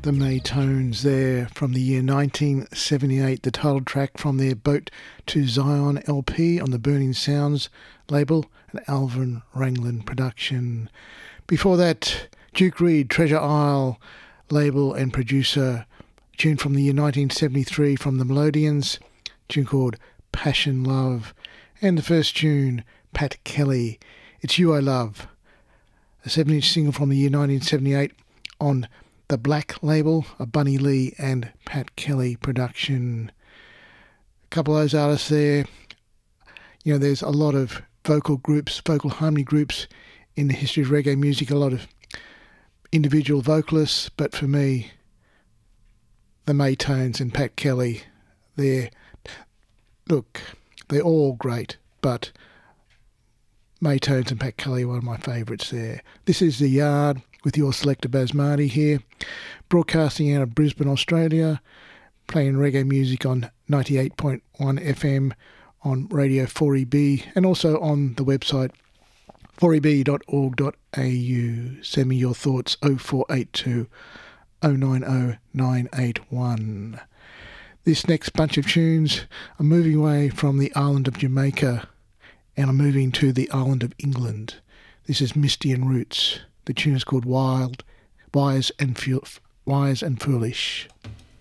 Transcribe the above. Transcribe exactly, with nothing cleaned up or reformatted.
The Maytones there from the year nineteen seventy-eight, the title track from their Boat to Zion L P on the Burning Sounds label, an Alvin Ranglin production. Before that, Duke Reid, Treasure Isle label and producer, tune from the year nineteen seventy-three from the Melodians, tune called Passion Love. And the first tune, Pat Kelly, It's You I Love, a seven-inch single from the year nineteen seventy-eight on the Black label, a Bunny Lee and Pat Kelly production. A couple of those artists there. You know, there's a lot of vocal groups, vocal harmony groups in the history of reggae music, a lot of individual vocalists, but for me, the Maytones and Pat Kelly, they're, look, they're all great, but Maytones and Pat Kelly are one of my favourites there. This is The Yard with your selector Basmati here, broadcasting out of Brisbane, Australia, playing reggae music on ninety-eight point one F M on Radio four E B and also on the website four e b dot org dot a u. Send me your thoughts oh four eight two, oh nine oh nine eight one. This next bunch of tunes, I'm moving away from the island of Jamaica and I'm moving to the island of England. This is Misty and Roots. The tune is called Wild, Wise and Fu- Wise and Foolish.